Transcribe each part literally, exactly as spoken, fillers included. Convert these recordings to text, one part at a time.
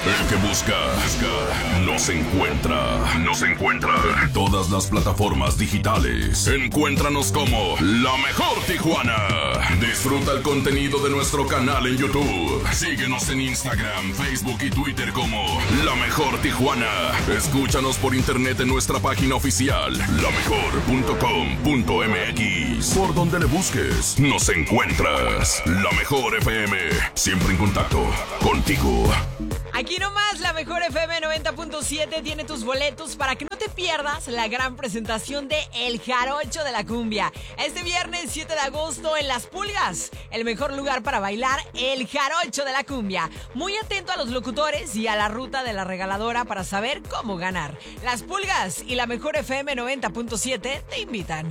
El que busca, busca, nos encuentra. Nos encuentra en todas las plataformas digitales. Encuéntranos como La Mejor Tijuana. Disfruta el contenido de nuestro canal en YouTube. Síguenos en Instagram, Facebook y Twitter como La Mejor Tijuana. Escúchanos por internet en nuestra página oficial, la mejor punto com punto m x. Por donde le busques, nos encuentras. La Mejor F M, siempre en contacto contigo. Aquí nomás, la Mejor F M noventa punto siete tiene tus boletos para que no te pierdas la gran presentación de El Jarocho de la Cumbia. Este viernes siete de agosto en Las Pulgas, el mejor lugar para bailar El Jarocho de la Cumbia. Muy atento a los locutores y a la ruta de la regaladora para saber cómo ganar. Las Pulgas y la Mejor F M noventa punto siete te invitan.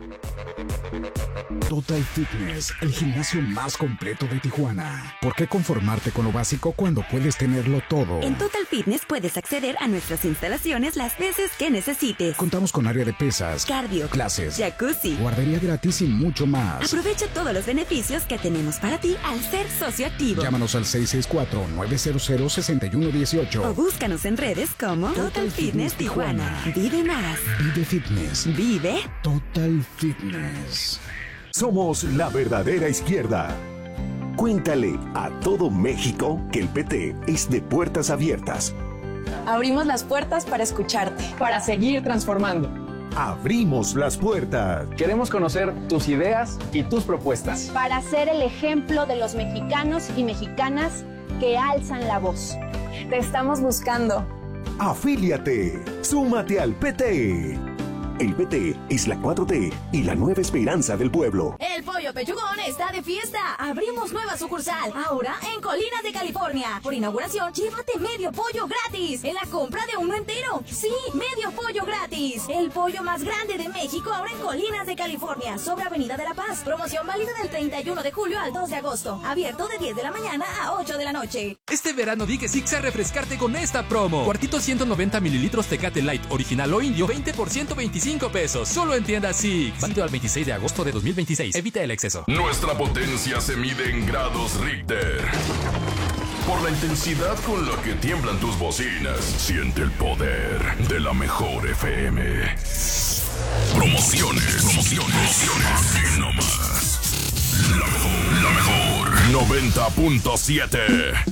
Total Fitness, el gimnasio más completo de Tijuana. ¿Por qué conformarte con lo básico cuando puedes tenerlo todo? En Total Fitness puedes acceder a nuestras instalaciones las veces que necesites. Contamos con área de pesas, cardio, clases, jacuzzi, guardería gratis y mucho más. Aprovecha todos los beneficios que tenemos para ti al ser socio activo. Llámanos al seis seis cuatro, nueve cero cero, seis uno uno ocho o búscanos en redes como Total, Total Fitness, Fitness Tijuana. Tijuana. Vive más. Vive Fitness. Vive Total Fitness. Somos la verdadera izquierda. Cuéntale a todo México que el P T es de puertas abiertas. Abrimos las puertas para escucharte, para seguir transformando. Abrimos las puertas. Queremos conocer tus ideas y tus propuestas. Para ser el ejemplo de los mexicanos y mexicanas que alzan la voz. Te estamos buscando. Afíliate. Súmate al P T. El P T es la cuatro T y la nueva esperanza del pueblo. El Pollo Pechugón está de fiesta. Abrimos nueva sucursal, ahora en Colinas de California. Por inauguración, llévate medio pollo gratis en la compra de uno entero. Sí, medio pollo gratis. El pollo más grande de México, ahora en Colinas de California, sobre Avenida de la Paz. Promoción válida del treinta y uno de julio al dos de agosto. Abierto de diez de la mañana a ocho de la noche. Este verano di que sí a refrescarte con esta promo. Cuartito ciento noventa mililitros Tecate Light, original o indio, veinte por ciento veinticinco pesos. Solo en tiendas Six. Válido al veintiséis de agosto de dos mil veintiséis. Evita el exceso. Nuestra potencia se mide en grados Richter. Por la intensidad con la que tiemblan tus bocinas, siente el poder de la Mejor F M. Promociones, promociones, aquí nomás. La mejor, la mejor. noventa punto siete.